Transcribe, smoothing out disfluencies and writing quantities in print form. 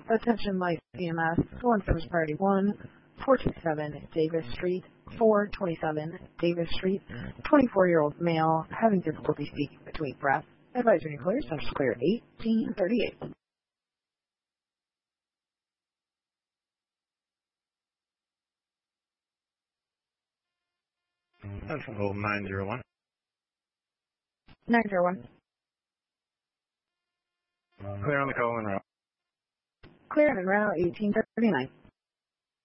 Attention Life EMS, one service priority 1, 427 Davis Street, 427 Davis Street, 24-year-old male, having difficulty speaking between breaths. Advisory clear, central clear 1838. Central hold 901. 901. Clear on the call and route. Clear en route 1839.